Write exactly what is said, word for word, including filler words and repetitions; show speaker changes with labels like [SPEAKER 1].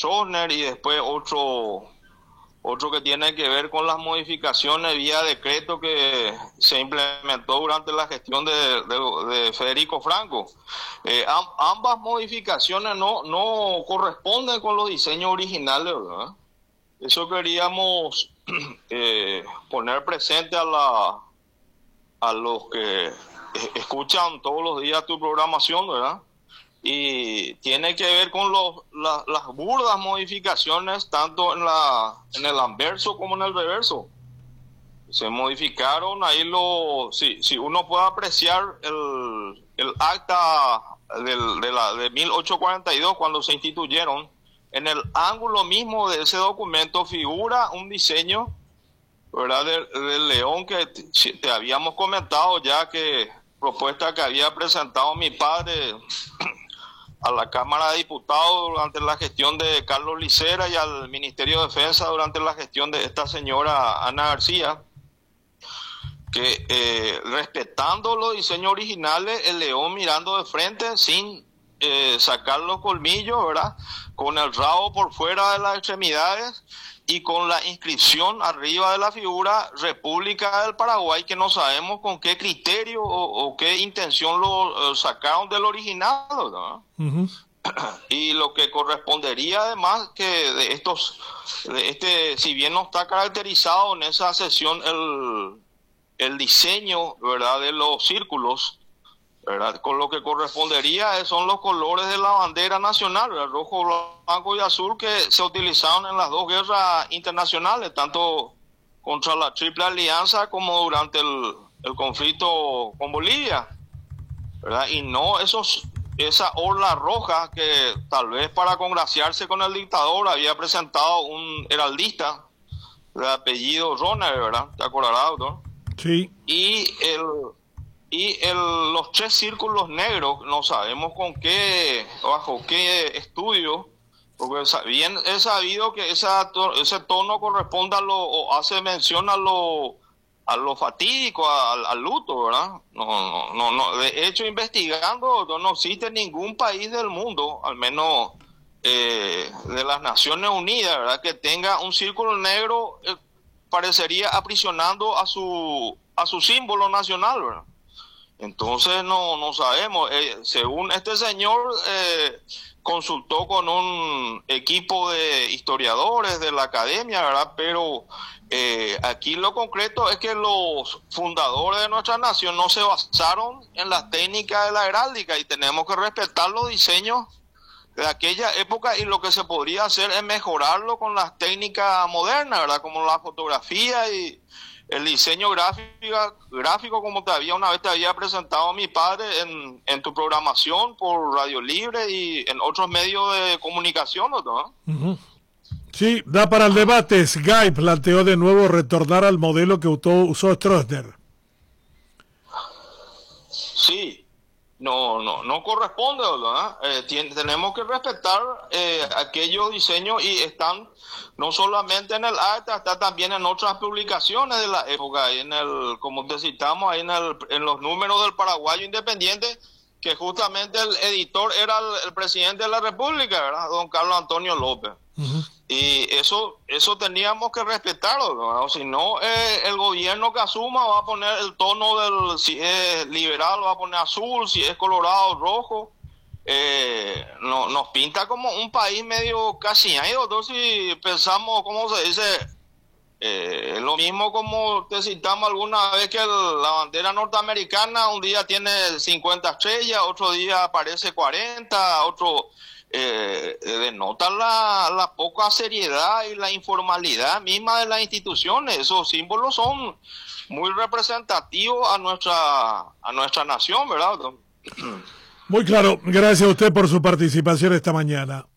[SPEAKER 1] Stroessner, y después otro otro que tiene que ver con las modificaciones vía decreto que se implementó durante la gestión de, de, de Federico Franco. Eh, am, ambas modificaciones no, no corresponden con los diseños originales, ¿verdad? Eso queríamos eh, poner presente a la a los que escuchan todos los días tu programación, ¿verdad? Y tiene que ver con los, la, las burdas modificaciones tanto en la en el anverso como en el reverso. Se modificaron ahí los, si, si uno puede apreciar el, el acta del, de la de mil ochocientos cuarenta y dos cuando se instituyeron, en el ángulo mismo de ese documento figura un diseño, ¿verdad?, del, del león que te, te habíamos comentado ya, que propuesta que había presentado mi padre a la Cámara de Diputados durante la gestión de Carlos Licera y al Ministerio de Defensa durante la gestión de esta señora Ana García, que eh, respetando los diseños originales, el león mirando de frente sin eh, sacar los colmillos, ¿verdad?, con el rabo por fuera de las extremidades y con la inscripción arriba de la figura República del Paraguay, que no sabemos con qué criterio o, o qué intención lo eh, sacaron del original, ¿no? Uh-huh. Y lo que correspondería además que de estos, de este, si bien no está caracterizado en esa sesión el, el diseño, ¿verdad?, de los círculos, ¿verdad?, con lo que correspondería son los colores de la bandera nacional, el rojo, blanco y azul, que se utilizaron en las dos guerras internacionales, tanto contra la Triple Alianza como durante el, el conflicto con Bolivia, ¿verdad? Y no esos esa orla roja que tal vez para congraciarse con el dictador había presentado un heraldista de apellido Roner, ¿verdad? ¿Te acordarás, doctor?
[SPEAKER 2] Sí.
[SPEAKER 1] Y el Y el, los tres círculos negros, no sabemos con qué, bajo qué estudio, porque bien he sabido que esa, ese tono corresponde a lo, o hace mención a lo, a lo fatídico, al, al luto, ¿verdad? No, no, no, no. De hecho, investigando, no, no existe ningún país del mundo, al menos eh, de las Naciones Unidas, ¿verdad?, que tenga un círculo negro, eh, parecería aprisionando a su, a su símbolo nacional, ¿verdad? Entonces no no sabemos, eh, según este señor eh, consultó con un equipo de historiadores de la academia, ¿verdad? Pero eh, aquí lo concreto es que los fundadores de nuestra nación no se basaron en las técnicas de la heráldica y tenemos que respetar los diseños de aquella época, y lo que se podría hacer es mejorarlo con las técnicas modernas, ¿verdad?, como la fotografía y el diseño gráfico, gráfico como te había una vez te había presentado mi padre en, en tu programación por Radio Libre y en otros medios de comunicación, ¿no?
[SPEAKER 2] Uh-huh. Sí, da para el debate. Sky planteó de nuevo retornar al modelo que usó, usó Stroessner.
[SPEAKER 1] Sí, no, no, no corresponde, ¿verdad? Eh, tiene, tenemos que respetar eh, aquellos diseños, y están no solamente en el acta, está también en otras publicaciones de la época, en el, como te citamos, ahí en, el, en los números del Paraguayo Independiente, que justamente el editor era el, el presidente de la República, ¿verdad?, don Carlos Antonio López. Uh-huh. Y eso eso teníamos que respetarlo, ¿no? Si no, eh, el gobierno que asuma va a poner el tono del, si es liberal va a poner azul, si es colorado rojo. Eh, no, nos pinta como un país medio casiñado. Entonces, si pensamos, ¿cómo se dice? Eh, lo mismo como te citamos alguna vez, que el, la bandera norteamericana un día tiene cincuenta estrellas, otro día aparece cuarenta, otro... Eh, denota la, la poca seriedad y la informalidad misma de las instituciones. Esos símbolos son muy representativos a nuestra a nuestra nación, ¿verdad?
[SPEAKER 2] Muy claro. Gracias a usted por su participación esta mañana.